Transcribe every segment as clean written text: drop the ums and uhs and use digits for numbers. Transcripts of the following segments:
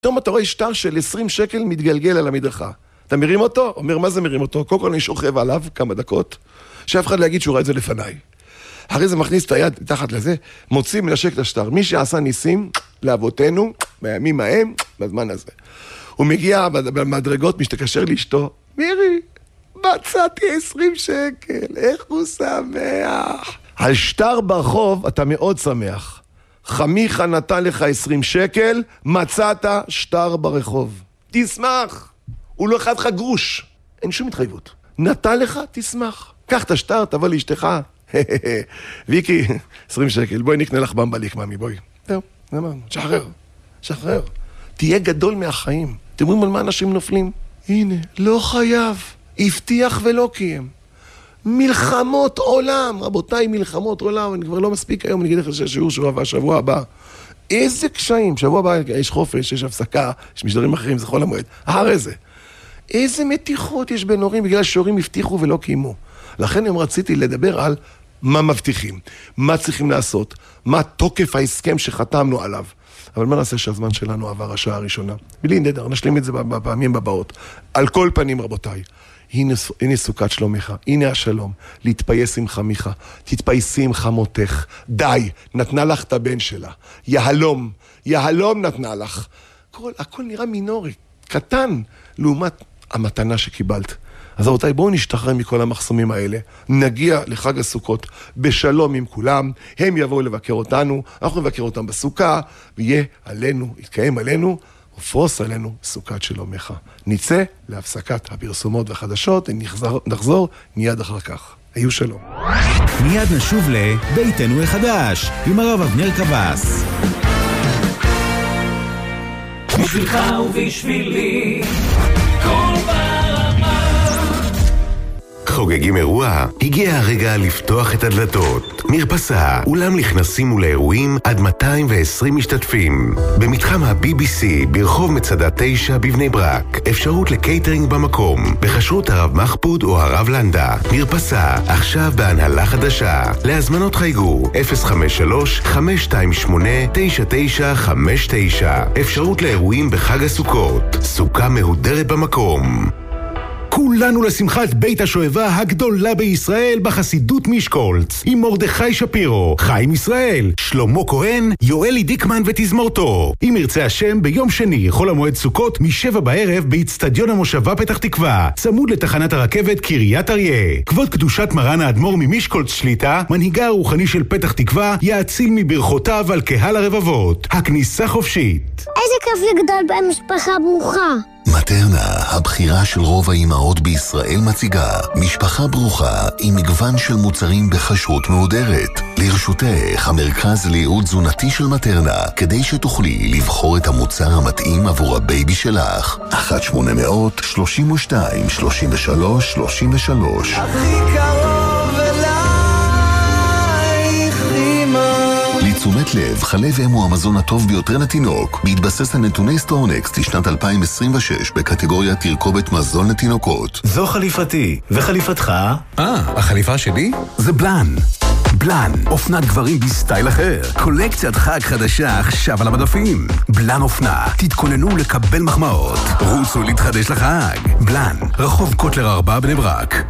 פתאום אתה רואה שטר של 20 שקל מתגלגל על המדרכה. אתה מרים אותו? אומר, מה זה מרים אותו? קודם כל אני שוכב עליו כמה דקות, שאף אחד לא יגיד שהוא ראה את זה לפניי. אחרי זה מכניס את היד תחת לזה, מוציא מנשק את השטר. מי שעשה ניסים לאבותינו, בימים ההם, בזמן הזה. הוא מגיע במדרגות, משתקשר לאשתו, מירי, מצאתי 20 שקל, איך הוא שמח. על שטר ברחוב אתה מאוד שמח. חמיך נתן לך 20 שקל, מצאת שטר ברחוב. תשמח. הוא לא אחד לך גרוש. אין שום התחייבות. נתן לך, תשמח. קח את השטר, תבוא לאשתך. ויקי, 20 שקל, בואי נקנה לך במבליק, מאמי, בואי. זהו, אמרנו, שחרר. תהיה גדול מהחיים. אתם רואים על מה אנשים נופלים? הנה, לא חייב. הבטיח ולא קיים. מלחמות עולם, רבותיי, מלחמות עולם, אני כבר לא מספיק היום, אני אגיד לך שהשיעור שבוע הבא. איזה קשיים, שבוע הבא יש חופש, יש הפסקה, יש משדרים אחרים, זה חול המועד. אחרי זה. איזה מתיחות יש בין הורים, בגלל שהורים הבטיחו ולא קיימו. לכן הם רציתי לדבר על מה מבטיחים, מה צריכים לעשות, מה תוקף ההסכם שחתמנו עליו. אבל מה נעשה שהזמן שלנו עבר השעה הראשונה? בלי נדר, נשלים את זה בפעמים בבאות. על כל פנים, רבותיי, הנה סוכת שלומך, הנה השלום, להתפייס עם חמיך, תתפייסי עם חמותך, די, נתנה לך את הבן שלה, יהלום נתנה לך. הכל נראה מינורי, קטן, לעומת המתנה שקיבלת. אז רבותיי, בואו נשתחרר מכל המחסומים האלה, נגיע לחג הסוכות בשלום עם כולם, הם יבואו לבקר אותנו, אנחנו נבקר אותם בסוכה, ויהיה עלינו, יתקיים עלינו, ופרוס עלינו סוכת שלומך. נצא להפסקת הפרסומות והחדשות, נחזור מיד אחר כך. היו שלום. מיד נשוב לביתנו החדש, עם הרב אבנר קבס. בשבילך ובשבילי, כל ברמה. חוגגים אירוע? הגיע הרגע לפתוח את הדלתות. מרפסה, אולם לכנסים ולאירועים עד 220 משתתפים. במתחם ה-BBC ברחוב מצדה 9 בבני ברק. אפשרות לקייטרינג במקום, בחשרות הרב מחפוד או הרב לנדה. מרפסה, עכשיו בהנהלה חדשה. להזמנות חייגו 053-528-9959. אפשרות לאירועים בחג הסוכות. סוכה מהודרת במקום. כולנו לשמחת בית השואבה הגדולה בישראל בחסידות מישקולץ, עם מרדכי שפירו, חיים ישראל, שלמה כהן, יואלי דיקמן ותזמורתו. אם ירצה השם, ביום שני, חול המועד סוכות, מ7 בערב, באצטדיון המושבה פתח תקווה, צמוד לתחנת הרכבת קריית אריה. כבוד קדושת מרן האדמו"ר ממישקולץ שליטה, מנהיגה הרוחני של פתח תקווה, יאציל מברכותיו על קהל הרבבות. הכניסה חופשית. איזה כיף לגדול במשפחה ברוכה. מטרנה, הבחירה של רוב האימהות בישראל, מציגה משפחה ברוכה עם מגוון של מוצרים בחשרות מהודרת. לרשותך המרכז לייעוד תזונתי של מטרנה, כדי שתוכלי לבחור את המוצר המתאים עבור הבייבי שלך. 1-800-32-33-33. הכי קרוב אלייך אמא. לתשומת לב, חלב אם הוא המזון הטוב ביותר לתינוק, בהתבסס על נתוני סטורנקסט לשנת 2026 בקטגוריה תרכובת מזון לתינוקות. זו חליפתי, וחליפתך? החליפה שלי? זה בלן. בלן, אופנת גברים בסטייל אחר. קולקציית חג חדשה עכשיו על המדפים. בלן אופנה, תתכוננו לקבל מחמאות. רוצו להתחדש לחג. בלן, רחוב קוטלר 4 בני ברק.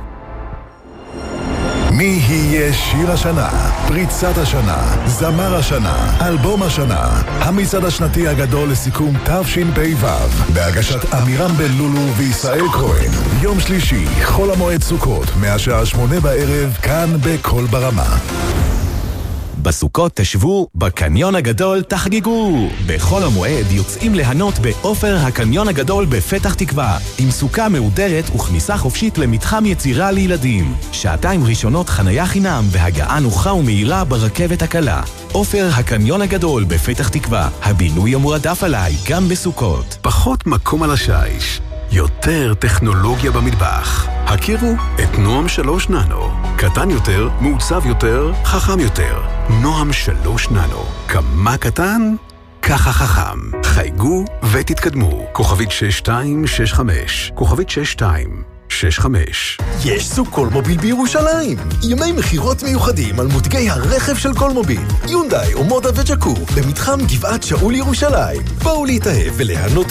מי יהיה שיר השנה, פריצת השנה, זמר השנה, אלבום השנה, המצעד השנתי הגדול לסיכום תשפ"ו, בהגשת אמירם בן לולו וישראל כהן. יום שלישי, חול המועד סוכות, מהשעה 8 בערב, כאן בכל ברמה. בסוכות תשבו, בקניון הגדול תחגגו. בכל המועד יוצאים ליהנות באופר הקניון הגדול בפתח תקווה, עם סוכה מהודרת וכניסה חופשית למתחם יצירה לילדים. 2 ראשונות חנייה חינם והגעה נוחה ומהירה ברכבת הקלה. אופר הקניון הגדול בפתח תקווה, הבינוי המועדף עליי גם בסוכות. פחות מקום על השיש, יותר טכנולוגיה במטבח. הכירו את נועם 3 ננו. קטן יותר, מעוצב יותר, חכם יותר. נועם 3 ננו. כמה קטן? ככה חכם. חייגו ותתקדמו. כוכבית 6265. כוכבית 6265. יש סוג קולמוביל בירושלים. ימי מחירות מיוחדים על מותגי הרכב של קולמוביל. יונדאי, אומודה וג'קור, במתחם גבעת שאול ירושלים. בואו להתאהב וליהנות